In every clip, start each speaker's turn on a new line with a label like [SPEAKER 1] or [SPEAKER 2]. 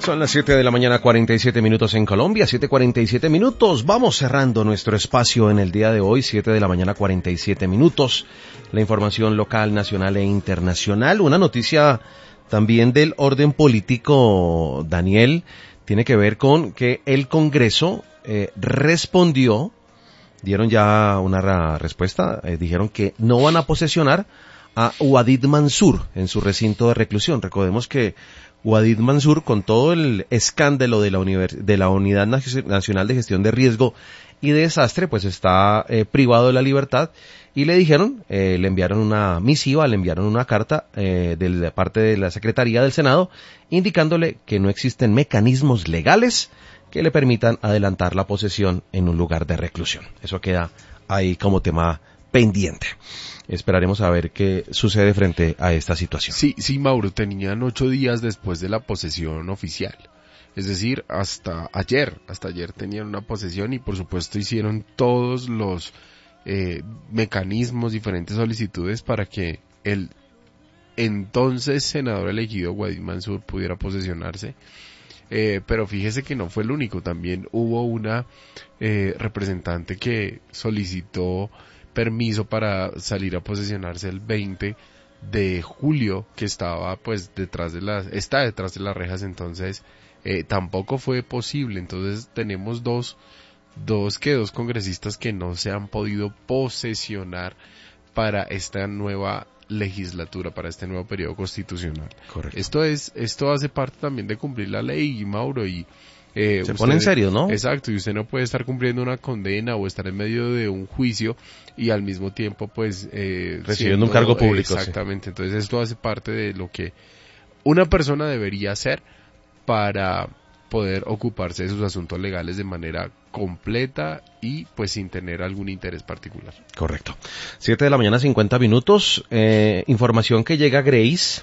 [SPEAKER 1] Son las 7 de la mañana, 47 minutos en Colombia, 7:47 minutos. Vamos cerrando nuestro espacio en el día de hoy, 7 de la mañana, 47 minutos. La información local, nacional e internacional. Una noticia también del orden político, Daniel, tiene que ver con que el Congreso respondió, dieron ya una respuesta, dijeron que no van a posesionar a Wadid Mansur en su recinto de reclusión. Recordemos que Wadid Mansur, con todo el escándalo de la Unidad Nacional de Gestión de Riesgo y de Desastre, pues está privado de la libertad, y le dijeron, le enviaron una misiva, le enviaron una carta de parte de la Secretaría del Senado, indicándole que no existen mecanismos legales que le permitan adelantar la posesión en un lugar de reclusión. Eso queda ahí como tema pendiente. Esperaremos a ver qué sucede frente a esta situación.
[SPEAKER 2] Sí, Mauro, tenían 8 días después de la posesión oficial. Es decir, hasta ayer tenían una posesión y por supuesto hicieron todos los mecanismos, diferentes solicitudes para que el entonces senador elegido Wadid Mansur pudiera posesionarse. Pero fíjese que no fue el único, también hubo una representante que solicitó permiso para salir a posesionarse el 20 de julio, que estaba pues está detrás de las rejas, entonces tampoco fue posible. Entonces tenemos dos congresistas que no se han podido posesionar para esta nueva legislatura, para este nuevo periodo constitucional.
[SPEAKER 1] Correcto.
[SPEAKER 2] Esto hace parte también de cumplir la ley, Mauro, y
[SPEAKER 1] se pone en serio, ¿no?
[SPEAKER 2] Exacto, y usted no puede estar cumpliendo una condena o estar en medio de un juicio y al mismo tiempo pues
[SPEAKER 1] recibiendo un cargo público.
[SPEAKER 2] Exactamente,
[SPEAKER 1] sí.
[SPEAKER 2] Entonces esto hace parte de lo que una persona debería hacer para poder ocuparse de sus asuntos legales de manera completa y pues sin tener algún interés particular.
[SPEAKER 1] Correcto. 7 de la mañana, 50 minutos. Información que llega a Grace.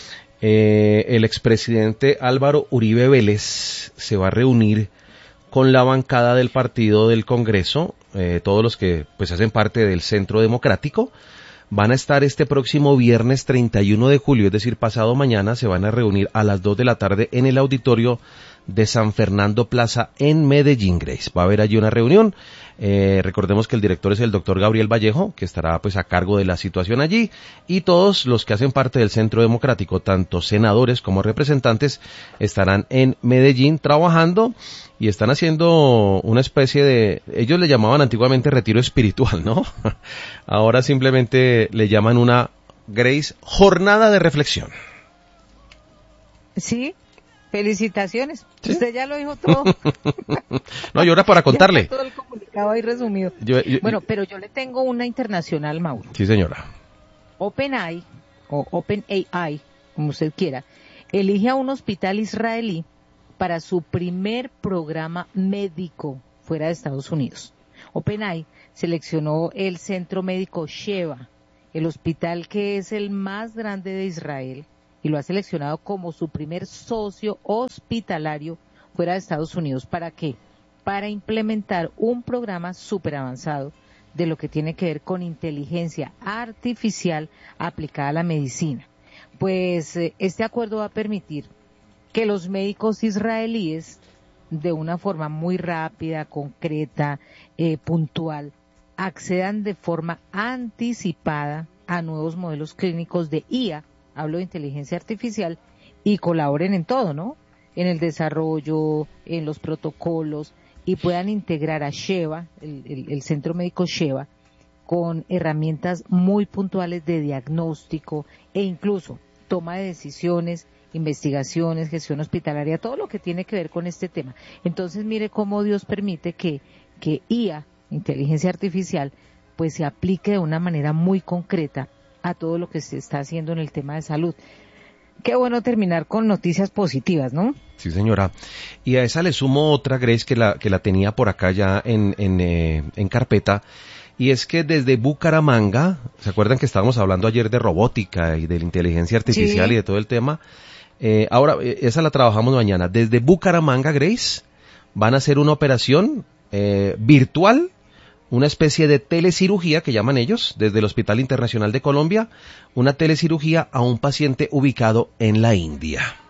[SPEAKER 1] El expresidente Álvaro Uribe Vélez se va a reunir con la bancada del partido del Congreso, todos los que pues hacen parte del Centro Democrático. Van a estar este próximo viernes 31 de julio, es decir, pasado mañana, se van a reunir a las 2 de la tarde en el auditorio de San Fernando Plaza en Medellín, Grace. Va a haber allí una reunión. Recordemos que el director es el doctor Gabriel Vallejo, que estará pues a cargo de la situación allí, y todos los que hacen parte del Centro Democrático, tanto senadores como representantes, estarán en Medellín trabajando y están haciendo una especie de, ellos le llamaban antiguamente retiro espiritual, ¿no? Ahora simplemente le llaman una, Grace, jornada de reflexión.
[SPEAKER 3] Sí. Felicitaciones.
[SPEAKER 1] ¿Sí?
[SPEAKER 3] Usted ya lo dijo todo.
[SPEAKER 1] No, yo era para contarle.
[SPEAKER 3] Ya está todo el comunicado ahí resumido. Bueno, pero yo le tengo una internacional, Mauro.
[SPEAKER 1] Sí, señora.
[SPEAKER 3] OpenAI, o OpenAI, como usted quiera, elige a un hospital israelí para su primer programa médico fuera de Estados Unidos. OpenAI seleccionó el centro médico Sheba, el hospital que es el más grande de Israel, y lo ha seleccionado como su primer socio hospitalario fuera de Estados Unidos. ¿Para qué? Para implementar un programa súper avanzado de lo que tiene que ver con inteligencia artificial aplicada a la medicina. Pues este acuerdo va a permitir que los médicos israelíes, de una forma muy rápida, concreta, puntual, accedan de forma anticipada a nuevos modelos clínicos de IA, hablo de inteligencia artificial, y colaboren en todo, ¿no? En el desarrollo, en los protocolos, y puedan integrar a Sheba, el centro médico Sheba, con herramientas muy puntuales de diagnóstico e incluso toma de decisiones, investigaciones, gestión hospitalaria, todo lo que tiene que ver con este tema. Entonces mire cómo Dios permite que IA, inteligencia artificial, pues se aplique de una manera muy concreta a todo lo que se está haciendo en el tema de salud. Qué bueno terminar con noticias positivas, ¿no?
[SPEAKER 1] Sí, señora. Y a esa le sumo otra, Grace, que la tenía por acá ya en carpeta, y es que desde Bucaramanga, ¿se acuerdan que estábamos hablando ayer de robótica y de la inteligencia artificial, sí, y de todo el tema? Ahora, esa la trabajamos mañana. Desde Bucaramanga, Grace, van a hacer una operación virtual, una especie de telecirugía que llaman ellos, desde el Hospital Internacional de Colombia, una telecirugía a un paciente ubicado en la India.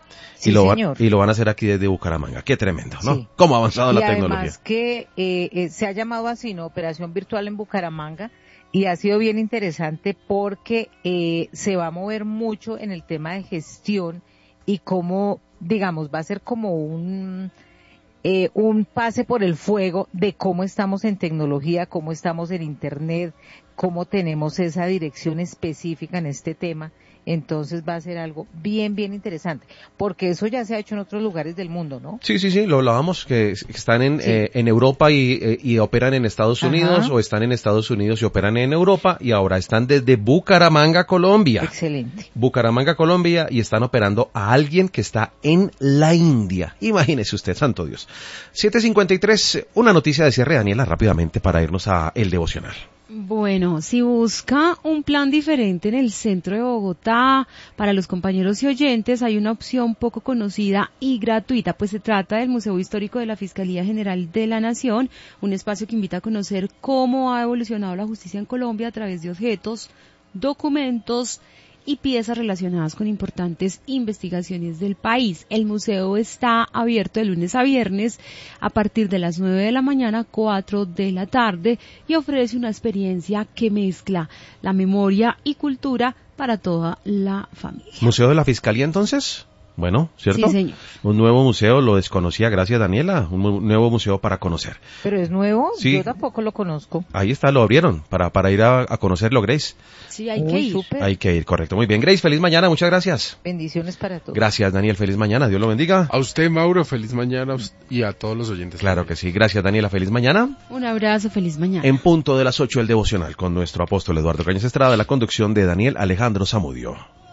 [SPEAKER 3] Sí,
[SPEAKER 1] y lo van a hacer aquí desde Bucaramanga. Qué tremendo, ¿no? Sí. Cómo ha avanzado la tecnología.
[SPEAKER 3] Además que se ha llamado así, ¿no? Operación Virtual en Bucaramanga, y ha sido bien interesante porque se va a mover mucho en el tema de gestión y cómo, digamos, va a ser como un pase por el fuego de cómo estamos en tecnología, cómo estamos en Internet, cómo tenemos esa dirección específica en este tema. Entonces va a ser algo bien, bien interesante, porque eso ya se ha hecho en otros lugares del mundo, ¿no?
[SPEAKER 1] Sí, lo hablábamos, que están en Europa y operan en Estados Unidos, o están en Estados Unidos y operan en Europa, y ahora están desde Bucaramanga, Colombia.
[SPEAKER 3] Excelente.
[SPEAKER 1] Bucaramanga, Colombia, y están operando a alguien que está en la India. Imagínese usted, santo Dios. 7:53, una noticia de cierre, Daniela, rápidamente para irnos a el devocional.
[SPEAKER 4] Bueno, si busca un plan diferente en el centro de Bogotá, para los compañeros y oyentes hay una opción poco conocida y gratuita, pues se trata del Museo Histórico de la Fiscalía General de la Nación, un espacio que invita a conocer cómo ha evolucionado la justicia en Colombia a través de objetos, documentos y piezas relacionadas con importantes investigaciones del país. El museo está abierto de lunes a viernes a partir de las 9 de la mañana, 4 de la tarde, y ofrece una experiencia que mezcla la memoria y cultura para toda la familia.
[SPEAKER 1] ¿Museo de la Fiscalía entonces? Bueno, ¿cierto?
[SPEAKER 4] Sí, señor.
[SPEAKER 1] Un nuevo museo, lo desconocía, gracias Daniela, un nuevo museo para conocer.
[SPEAKER 3] ¿Pero es nuevo?
[SPEAKER 1] Sí.
[SPEAKER 3] Yo tampoco lo conozco.
[SPEAKER 1] Ahí está, lo abrieron, para ir a conocerlo, Grace.
[SPEAKER 4] Sí, hay que ir.
[SPEAKER 3] Súper.
[SPEAKER 1] Hay que ir, correcto. Muy bien, Grace, feliz mañana, muchas gracias.
[SPEAKER 3] Bendiciones para todos.
[SPEAKER 1] Gracias, Daniel, feliz mañana, Dios lo bendiga.
[SPEAKER 2] A usted, Mauro, feliz mañana, y a todos los oyentes.
[SPEAKER 1] Claro que sí, gracias Daniela, feliz mañana.
[SPEAKER 4] Un abrazo, feliz mañana.
[SPEAKER 1] En punto de las 8, el devocional con nuestro apóstol Eduardo Cañas Estrada, la conducción de Daniel Alejandro Zamudio.